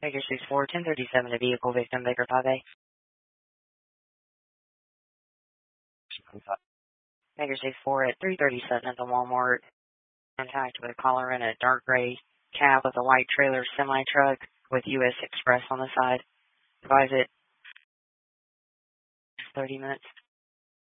Baker 64, 1037, a vehicle victim, Baker 5A. Baker 64 at 337 at the Walmart. Contact with a caller in a dark gray cab with a white trailer semi-truck with U.S. Express on the side. Advise it 30 minutes.